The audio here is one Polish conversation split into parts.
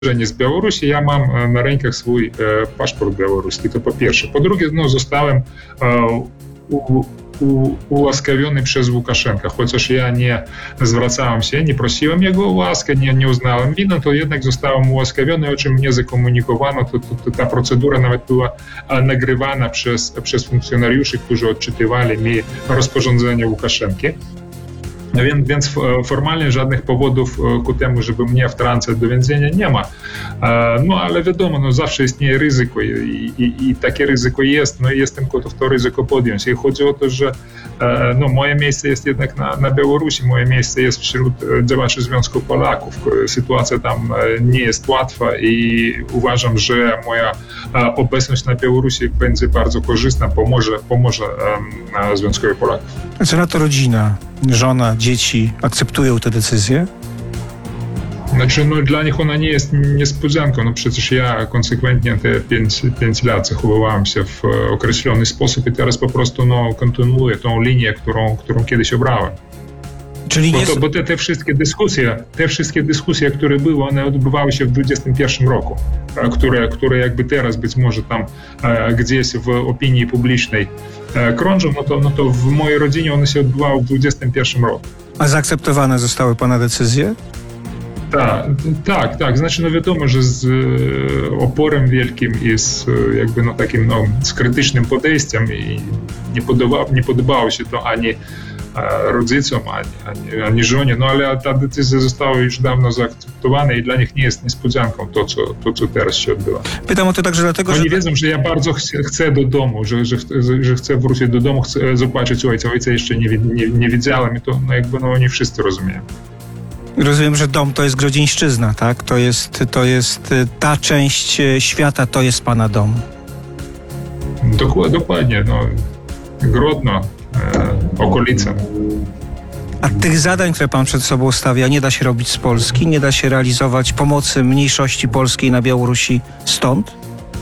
z Białorusi, ja mam na rękach swój paszport białoruski, to po pierwsze. Po drugie, zostałem ułaskawiony przez Łukaszenkę, chociaż ja nie zwracałem się, nie prosiłem jego o łaskę, nie uznałem winy, to jednak zostałem ułaskawiony, o czym mnie zakomunikowano, to ta procedura nawet była nagrywana przez funkcjonariuszy, którzy odczytywali mi rozporządzenie Łukaszenki. Więc formalnie żadnych powodów ku temu, żeby mnie wtrącać do więzienia nie ma. Ale wiadomo, zawsze istnieje ryzyko i takie ryzyko jest, i jestem gotów to ryzyko podjąć. I chodzi o to, że moje miejsce jest jednak na Białorusi, moje miejsce jest wśród działaczy Związku Polaków. Sytuacja tam nie jest łatwa i uważam, że moja obecność na Białorusi będzie bardzo korzystna, pomoże Związkowi Polaków. A co na to rodzina, żona, dzieci akceptują tę decyzję? Znaczy, dla nich ona nie jest niespodzianką. Przecież ja konsekwentnie te 5 lat zachowywałem się w określony sposób i teraz po prostu kontynuuję tą linię, którą kiedyś obrałem. Czyli bo te wszystkie dyskusje, które były, one odbywały się w 2021 roku, które jakby teraz być może tam gdzieś w opinii publicznej krążą, to w mojej rodzinie one się odbywały w 2021 roku. A zaakceptowane zostały pana decyzje? Tak. Znaczy, wiadomo, że z oporem wielkim i z takim z krytycznym podejściem i nie podobało się to ani rodzicom, ani żonie, ale ta decyzja została już dawno zaakceptowana i dla nich nie jest niespodzianką to, co teraz się odbywa. Pytam o to także dlatego, że... Oni wiedzą, że ja bardzo chcę do domu, że chcę wrócić do domu, chcę zobaczyć ojca. Ojca jeszcze nie widziałem i to oni wszyscy rozumieją. Rozumiem, że dom to jest Grodzieńszczyzna, tak? To jest ta część świata, to jest pana dom. Dokładnie, Grodno, okolica. A tych zadań, które pan przed sobą stawia, nie da się robić z Polski? Nie da się realizować pomocy mniejszości polskiej na Białorusi stąd?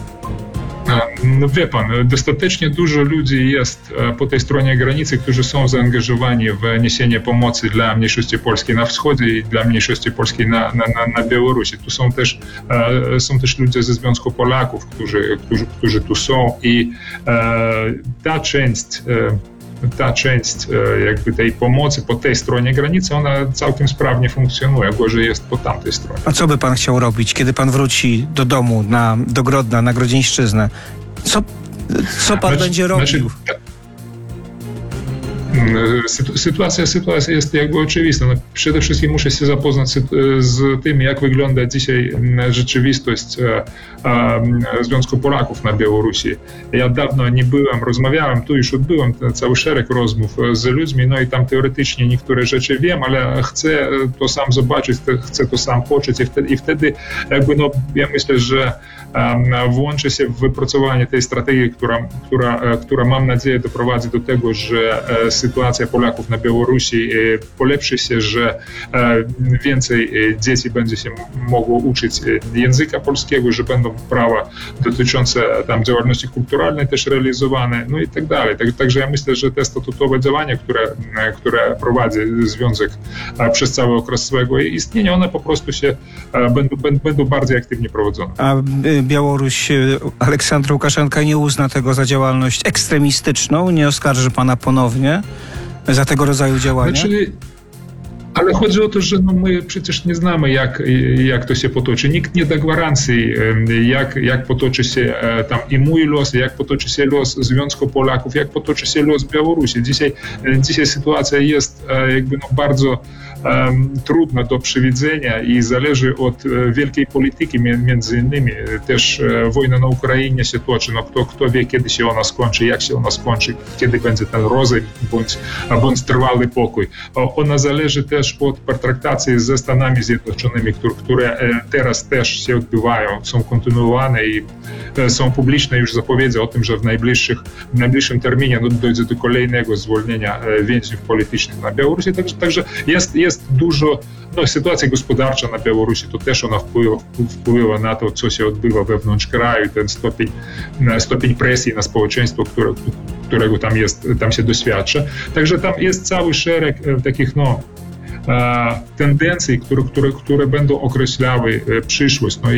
Wie pan, dostatecznie dużo ludzi jest po tej stronie granicy, którzy są zaangażowani w niesienie pomocy dla mniejszości polskiej na wschodzie i dla mniejszości polskiej na Białorusi. Tu są też ludzie ze Związku Polaków, którzy tu są i ta część jakby tej pomocy po tej stronie granicy, ona całkiem sprawnie funkcjonuje, gorzej jest po tamtej stronie. A co by pan chciał robić, kiedy pan wróci do domu, do Grodna, na Grodzieńszczyznę? Co pan będzie robił? Sytuacja jest jakby oczywista. Przede wszystkim muszę się zapoznać z tym, jak wygląda dzisiaj rzeczywistość Związku Polaków na Białorusi. Ja dawno nie byłem, rozmawiałem, tu już odbyłem cały szereg rozmów z ludźmi, i tam teoretycznie niektóre rzeczy wiem, ale chcę to sam zobaczyć, chcę to sam poczuć i wtedy ja myślę, że włączę się w wypracowanie tej strategii, która mam nadzieję doprowadzi do tego, że sytuacja Polaków na Białorusi polepszy się, że więcej dzieci będzie się mogło uczyć języka polskiego, że będą prawa dotyczące tam działalności kulturalnej też realizowane, i tak dalej. Także ja myślę, że te statutowe działania, które prowadzi Związek przez cały okres swojego istnienia, one po prostu się będą bardziej aktywnie prowadzone. A Białoruś, Aleksandr Łukaszenka nie uzna tego za działalność ekstremistyczną, nie oskarży pana ponownie za tego rodzaju działania? Ale chodzi o to, że my przecież nie znamy, jak to się potoczy. Nikt nie da gwarancji, jak potoczy się tam i mój los, jak potoczy się los Związku Polaków, jak potoczy się los Białorusi. Dzisiaj sytuacja jest bardzo trudna do przewidzenia i zależy od wielkiej polityki, między innymi też wojna na Ukrainie się toczy, kto wie, kiedy się ona skończy, jak się ona skończy, kiedy będzie ten rozejm bądź trwały pokój. Ona zależy też od pertraktacji ze Stanami Zjednoczonymi, które teraz też się odbywają, są kontynuowane i są publiczne już zapowiedzi o tym, że w najbliższym terminie dojdzie do kolejnego zwolnienia więźniów politycznych na Białorusi. Także jest dużo, sytuacja gospodarcza na Białorusi, to też ona wpływa na to, co się odbywa wewnątrz kraju, ten stopień presji na społeczeństwo, którego tam się doświadcza. Także tam jest cały szereg takich tendencji, które będą określały przyszłość. No